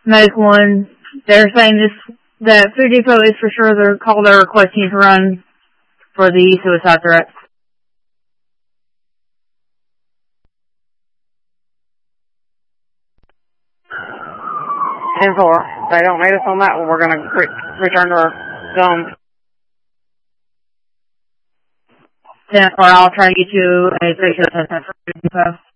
Medic 1, they're saying that Food Depot is for sure the call they're requesting to run for the suicide threat. 10-4. If they don't meet us on that one, we're going to return to our zone. 10-4, I'll try to get you a picture of that for Food Depot.